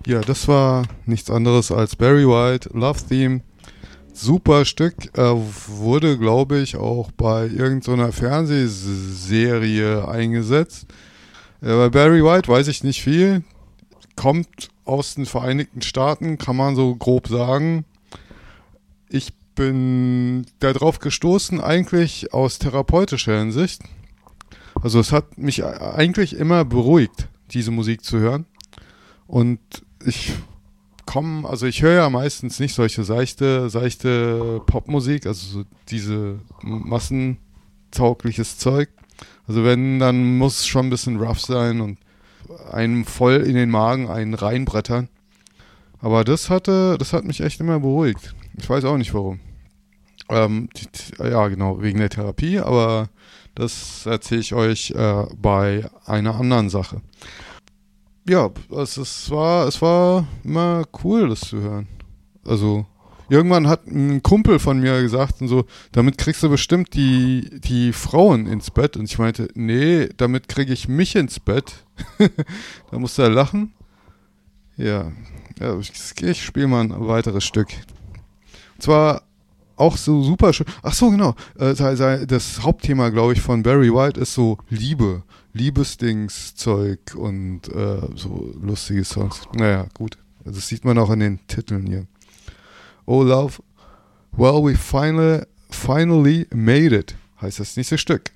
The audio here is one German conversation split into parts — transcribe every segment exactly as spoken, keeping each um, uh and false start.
Ja, das war nichts anderes als Barry White, Love Theme. Super Stück, äh, wurde, glaube ich, auch bei irgendeiner Fernsehserie eingesetzt. Äh, bei Barry White weiß ich nicht viel. Kommt aus den Vereinigten Staaten, kann man so grob sagen. Ich bin darauf gestoßen, eigentlich aus therapeutischer Hinsicht. Also es hat mich eigentlich immer beruhigt, diese Musik zu hören. Und ich komme, also ich höre ja meistens nicht solche seichte, seichte Popmusik, also so diese massentaugliches Zeug. Also wenn, dann muss es schon ein bisschen rough sein und einem voll in den Magen einen reinbrettern. Aber das hatte, das hat mich echt immer beruhigt. Ich weiß auch nicht warum. Ähm, die, ja, genau, wegen der Therapie, aber das erzähle ich euch äh, bei einer anderen Sache. Ja, es, es, war, es war immer cool, das zu hören. Also, irgendwann hat ein Kumpel von mir gesagt und so, damit kriegst du bestimmt die, die Frauen ins Bett. Und ich meinte, nee, damit kriege ich mich ins Bett. Da musste er lachen. Ja, ja ich, ich spiele mal ein weiteres Stück. Und zwar auch so super schön. Ach so, genau. Das Hauptthema, glaube ich, von Barry White ist so Liebe. Liebesdings-Zeug und äh, so lustige Songs. Naja, gut. Das sieht man auch in den Titeln hier. Oh Love, well we finally, finally made it, heißt das nächste Stück.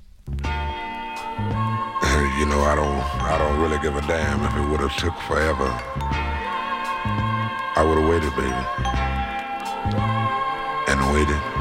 You know, I don't, I don't really give a damn if it would have took forever. I would have waited, baby. And waited.